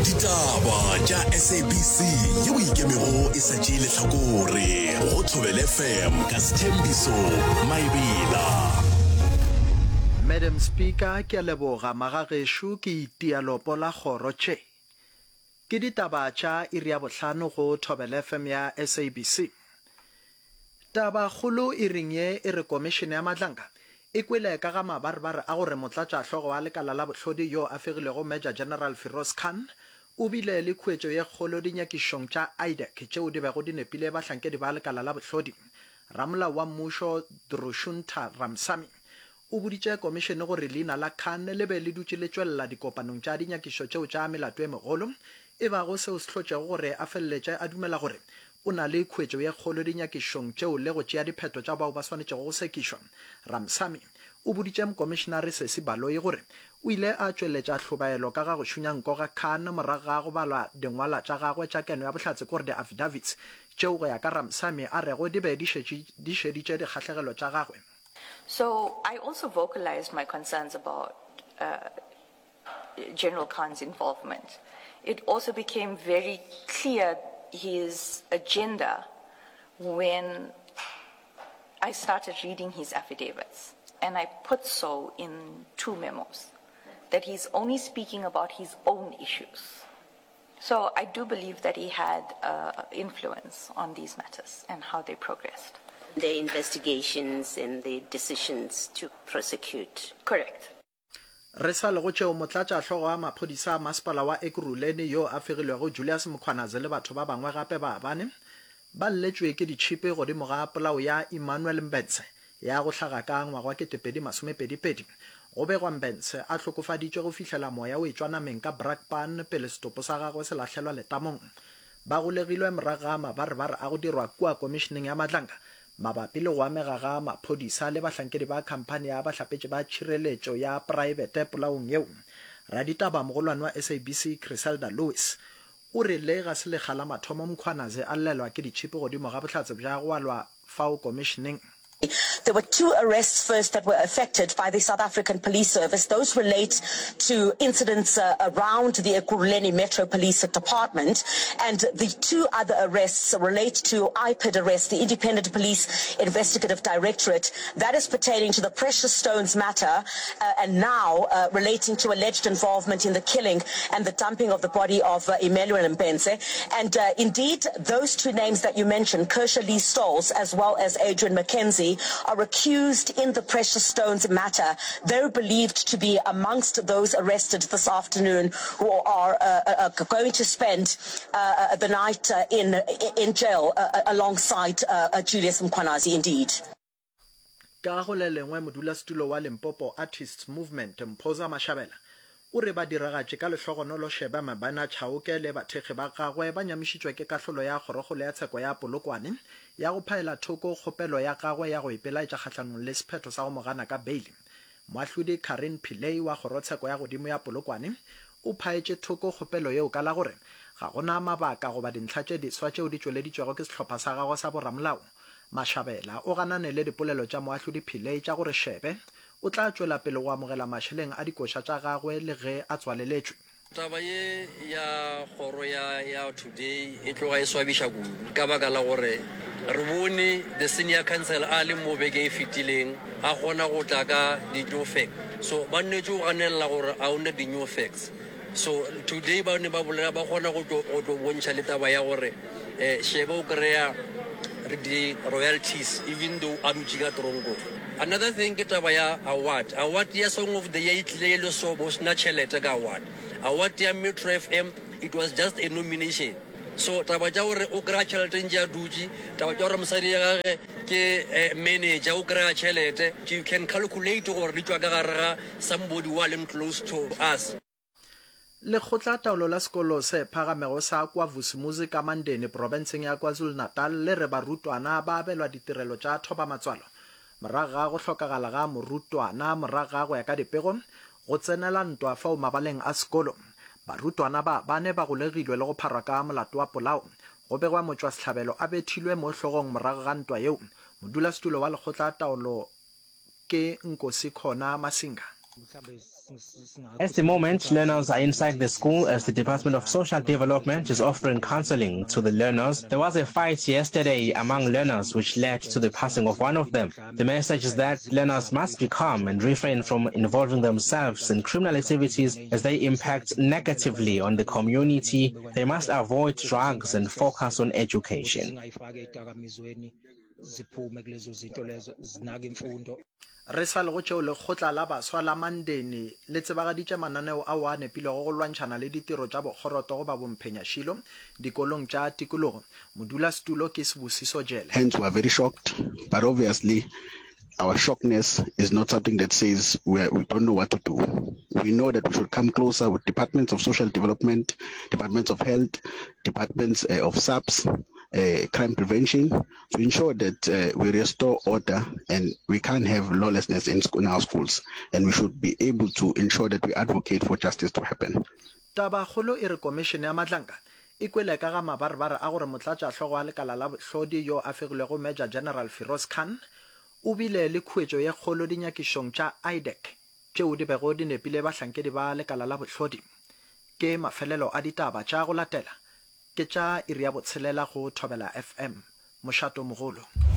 Ditaba tša SABC yeo ikemego e sa tšee lehlakore go Thobela FM ka Sthembiso Maebela. Madam Speaker, ke a leboga magagesho ke itialopo la kgoro tše. Ke ditaba tša iri ya bohlano go Thobela FM ya SABC. Taba kgolo iring ye e re komishene ya Matlanka e kwele ka ga mabarabara a gore motlatšahlogo wa lekala la bohlodi yo a fegilego Major General Firoz Khan o bile le khuetšo ye kgolo dinyakišong tša IDEC tšeo di bego di nepile bahlankedi ba lekala la bohlodi. Ramolao wa mmušo Drushunta Ramsamy o boditše komishene gore leina la Khan le be le dutše le tšwelela dikopanong tša dinyakišo tšeo tša melato e megolo e bago seo se hlotšego gore a feleletše a dumela gore o na le khuetšo ye kgolo dinyakišong tšeo le go tšea dipheto tša bao ba swanetšego go sekišwa. Ramsamy o boditše mokomišenare Sesi Baloyi gore o ile a tšweletša hlobaelo ka ga go šunya nko ga Khan morago ga go balwa dingwala tša gagwe tša keno ya bohlatse kore di-affidavits tšeo go ya ka Ramsamy a rego di be di šeditše dikgahlegelo tša gagwe. So I also vocalized my concerns about General Khan's involvement. It also became very clear his agenda when I started reading his affidavits, and I put so in 2 memos, that he's only speaking about his own issues. So I do believe that he had influence on these matters and how they progressed. The investigations and the decisions to prosecute. Correct. Re sa lego tšeo motlatšahlogo wa maphodisa a masepala wa Ekurhuleni yo a fegilwego Julius Mkhwanazi le batho ba bangwe gape ba bane ba lletšwe ke ditšhipi godimo ga polao ya Emmanuel Mbetse ya go hlaga ka ngwaga 2022. Go begwa Mbetse a hlokofaditšwe go fihlela moya o etšwanameng ka Brakpan pele setopo sa gagwe se lahlelwa letamong. Ba golegilwe morago ga mabarabara a go dirwa kua komisheneng ya Matlanka mabapi le go amega ga maphodisa le bahlankedi ba khamphane ya bahlapetši ba tšhireletšo ya private polaong yeo. Raditaba mogolwane wa SABC Griselda Lewis o re le ga se lekgala mathomo Mkhwanazi a llelwa ke ditšhipi godimo ga bohlatse bja go alwa fao komisheneng. There were 2 arrests first that were affected by the South African Police Service. Those relate to incidents around the Ekurhuleni Metro Police Department. And the 2 other arrests relate to IPID arrest, the Independent Police Investigative Directorate. That is pertaining to the precious stones matter and now relating to alleged involvement in the killing and the dumping of the body of Emmanuel Mbetse. And indeed, those 2 names that you mentioned, Kershaw Lee Stolz as well as Adrian McKenzie, are accused in the precious stones matter. They're believed to be amongst those arrested this afternoon who are going to spend the night in jail alongside Julius Mkhwanazi indeed. Ka go le lengwe modulasetulo wa Limpopo Artists Movement Mphoza Mashabela o re ba diragatše ka lehlogonolo sheba mabana tšhaoke le bathekgi ba gagwe ba nyamišitšwe ke kahlolo ya kgorokgolo ya tsheko ya Polokwane ya go phaela thoko kgopelo ya gagwe ya go ipelaetša kgahlanong le sephetho sa go mogana ka beili. Moahlodi Karen Pillay wa kgorotsheko ya godimo ya Polokwane o phaetše thoko kgopelo yeo ka la gore ga gona mabaka goba dintlha tše diswa tšeo di tšweleditšwego ke sehlopha sa gagwe sa boramolao. Mashabela o ganane le dipolelo tša moahlodi Pillay tša gore shebe o tla tšwela pele go amogela mašheleng a dikoša tša gagwe le ge a tswaleletšwe. Taba ye ya kgoro ya today e tloga e swabiša kudu ka baka la gore re bone the senior council a le mo beke e fetileng a kgona go tla ka di-new facts, so ba nnetše go ganelela gore a one di-new facts. So today ba ne ba bolela ba kgona go tlo bontšha le taba ya gore shebe o kry-a di-royalties even though a dutše ka toronko. Another thing ke taba ya award ya song of the year e tlile le so bo sena tšhelete ka award ya Metro FM, it was just a nomination. So taba tša gore o kry-a tšhelete ntše a dutše, taba tša gore mosadi ya gage ke manager o kry-a tšhelete, you can calculate gore di tšwa ka gare ga somebody who are close to us. Lekgotla taolo la sekolo se phagamego sa kwa Vusumuzi ka Mandeni provinseng ya KwaZulu-Natal le re barutwana ba abelwa ditirelo tša thoba matswalo morago ga go hlokagala ga morutwana morago ga go ya ka dipego go tsenela ntwa fao mabaleng a sekolo. Barutwana ba bane ba golegilwe le go pharwa ka molato wa polao. Go begwa motswasehlabelo a bethilwe mo hlogong morago ga ntwa yeo. Modulasetulo wa lekgotla taolo ke Nkosi Khona Masinga. At the moment, learners are inside the school as the Department of Social Development is offering counseling to the learners. There was a fight yesterday among learners which led to the passing of one of them. The message is that learners must be calm and refrain from involving themselves in criminal activities as they impact negatively on the community. They must avoid drugs and focus on education. Re sa le go tšeo lekgotla la baswa la Mandeni le tsebagaditše mananeo ao a nepilego go lwantšhana le ditiro tša bokgoroto go ba bomphenyashilo dikolong tša tikologo. Modulasetulo ke Sibusiso Jele. Hence, we are very shocked, but obviously our shockness is not something that says we don't know what to do. We know that we should come closer with departments of social development, departments of health, departments of SAPS, crime prevention, to ensure that we restore order and we can't have lawlessness in our schools. And we should be able to ensure that we advocate for justice to happen. Tabakgolo e re Komishene ya Matlanka e kwele ka ga mabarabara a gore motlatšatlhogo wa lekala la bohlodi yo a fegilego Major General Firoz Khan o bile le khuetšo ye kgolo dinyakišong tša IDEC tšeo di bego di nepile bahlankedi ba lekala la bohlodi. Ke mafelelo a ditaba tša go latela ke tša iri ya botshelela go Thobela FM. Mošato mogolo.